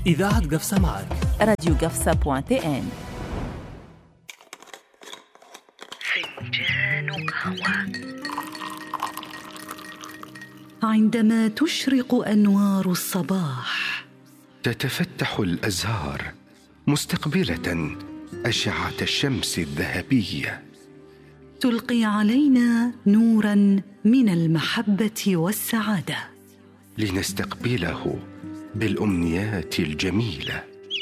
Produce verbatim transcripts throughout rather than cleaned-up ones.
إذاعة قفصة معك. راديو قفصة بوان تي ان. فنجان قهوة. عندما تشرق أنوار الصباح تتفتح الأزهار مستقبلة أشعة الشمس الذهبية، تلقي علينا نوراً من المحبة والسعادة، لنستقبله بالأمنيات الجميلة،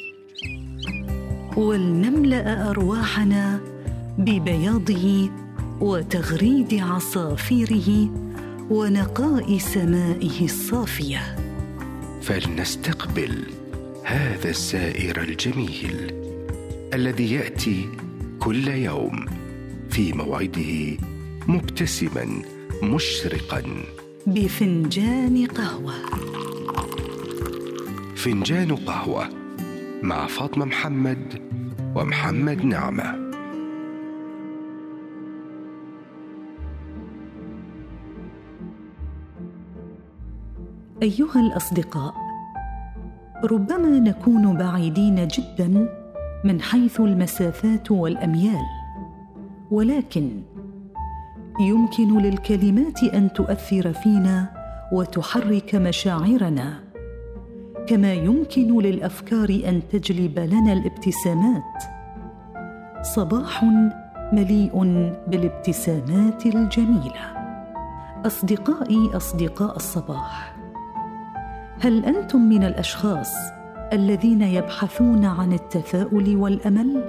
ولنملأ أرواحنا ببياضه وتغريد عصافيره ونقاء سمائه الصافية. فلنستقبل هذا الزائر الجميل الذي يأتي كل يوم في موعده مبتسما مشرقا بفنجان قهوة. فنجان قهوة مع فاطمة محمد ومحمد نعمة. أيها الأصدقاء، ربما نكون بعيدين جداً من حيث المسافات والأميال، ولكن يمكن للكلمات أن تؤثر فينا وتحرك مشاعرنا، كما يمكن للأفكار أن تجلب لنا الابتسامات. صباح مليء بالابتسامات الجميلة. أصدقائي أصدقاء الصباح، هل أنتم من الأشخاص الذين يبحثون عن التفاؤل والأمل؟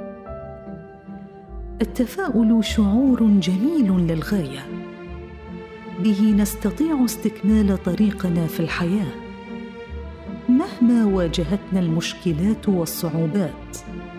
التفاؤل شعور جميل للغاية، به نستطيع استكمال طريقنا في الحياة مهما واجهتنا المشكلات والصعوبات.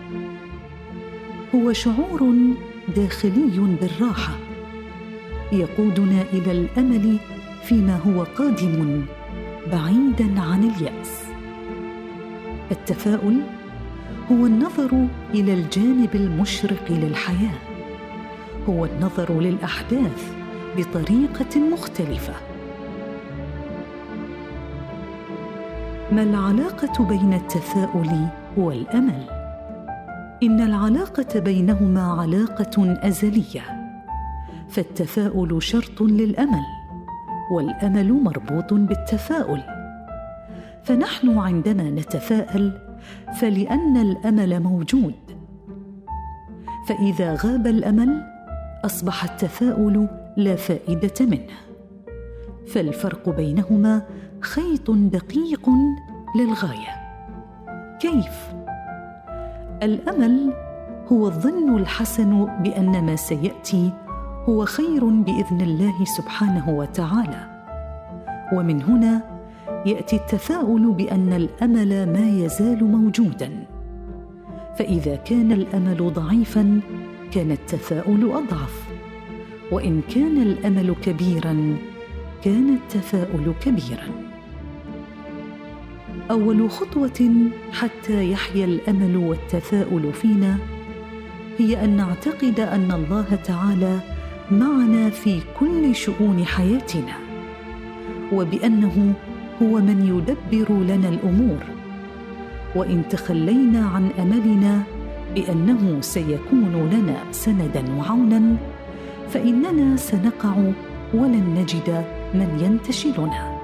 هو شعور داخلي بالراحة يقودنا إلى الأمل فيما هو قادم بعيداً عن اليأس. التفاؤل هو النظر إلى الجانب المشرق للحياة، هو النظر للأحداث بطريقة مختلفة. ما العلاقة بين التفاؤل والأمل؟ إن العلاقة بينهما علاقة أزلية، فالتفاؤل شرط للأمل، والأمل مربوط بالتفاؤل. فنحن عندما نتفاءل فلأن الأمل موجود، فإذا غاب الأمل أصبح التفاؤل لا فائدة منه. فالفرق بينهما خيط دقيق للغاية. كيف؟ الأمل هو الظن الحسن بأن ما سيأتي هو خير بإذن الله سبحانه وتعالى، ومن هنا يأتي التفاؤل بأن الأمل ما يزال موجوداً. فإذا كان الأمل ضعيفاً كان التفاؤل أضعف، وإن كان الأمل كبيراً كان التفاؤل كبيراً. أول خطوة حتى يحيا الأمل والتفاؤل فينا هي أن نعتقد أن الله تعالى معنا في كل شؤون حياتنا، وبأنه هو من يدبر لنا الأمور. وإن تخلينا عن أملنا بأنه سيكون لنا سنداً وعوناً فإننا سنقع ولن نجد من ينتشلنا.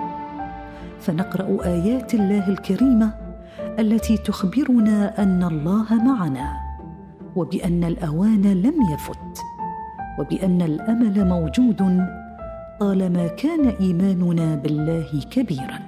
فنقرأ آيات الله الكريمة التي تخبرنا أن الله معنا، وبأن الأوان لم يفت، وبأن الأمل موجود طالما كان إيماننا بالله كبيراً.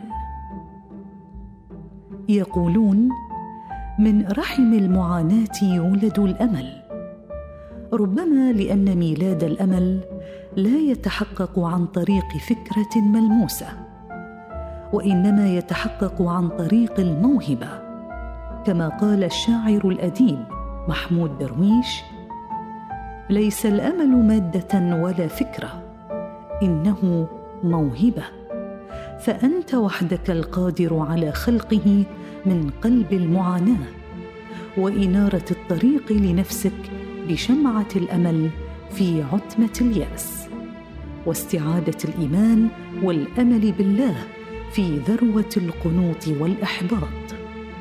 يقولون: من رحم المعاناة يولد الأمل. ربما لأن ميلاد الأمل لا يتحقق عن طريق فكرة ملموسة، وإنما يتحقق عن طريق الموهبة، كما قال الشاعر الأديب محمود درويش: ليس الأمل مادة ولا فكرة، إنه موهبة، فأنت وحدك القادر على خلقه من قلب المعاناة وإنارة الطريق لنفسك بشمعة الأمل في عتمة اليأس، واستعادة الإيمان والأمل بالله في ذروة القنوط والإحباط.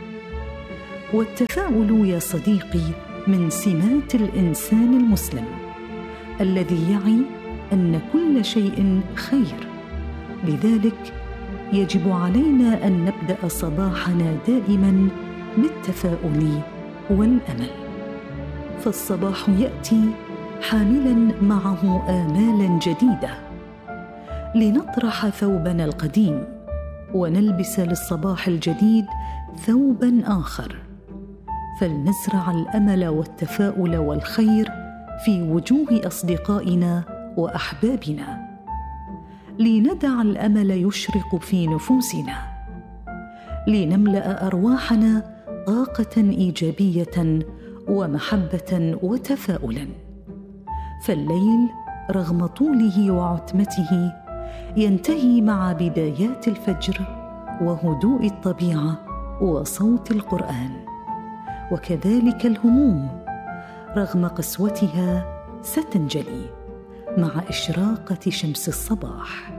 والتفاؤل يا صديقي من سمات الإنسان المسلم الذي يعي أن كل شيء خير. لذلك يجب علينا أن نبدأ صباحنا دائما بالتفاؤل والأمل، فالصباح يأتي حاملا معه آمالا جديدة، لنطرح ثوبنا القديم ونلبس للصباح الجديد ثوبا آخر، فلنزرع الأمل والتفاؤل والخير في وجوه أصدقائنا وأحبابنا، لندع الأمل يشرق في نفوسنا، لنملأ أرواحنا طاقة إيجابية ومحبة وتفاؤلا. فالليل رغم طوله وعتمته ينتهي مع بدايات الفجر وهدوء الطبيعة وصوت القرآن، وكذلك الهموم رغم قسوتها ستنجلي مع إشراقة شمس الصباح.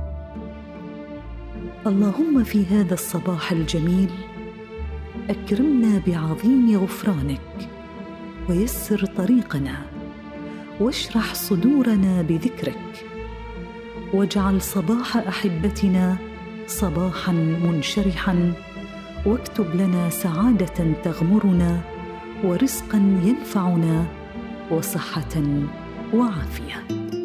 اللهم في هذا الصباح الجميل أكرمنا بعظيم غفرانك، ويسر طريقنا، واشرح صدورنا بذكرك، واجعل صباح أحبتنا صباحا منشرحا، واكتب لنا سعادة تغمرنا، ورزقا ينفعنا، وصحة وعافية.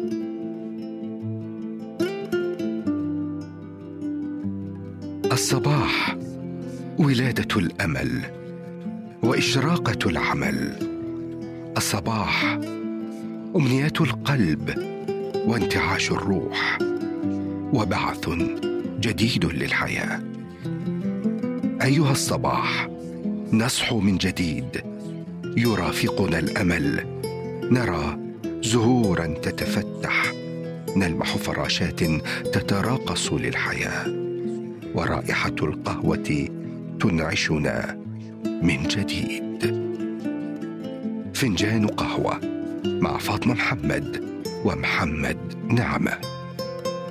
الصباح ولادة الأمل وإشراقة العمل. الصباح أمنيات القلب وانتعاش الروح، وبعث جديد للحياة. أيها الصباح، نصحو من جديد، يرافقنا الأمل، نرى زهورا تتفتح، نلمح فراشات تتراقص للحياة، ورائحة القهوة تنعشنا من جديد. فنجان قهوة مع فاطمة محمد ومحمد نعمة.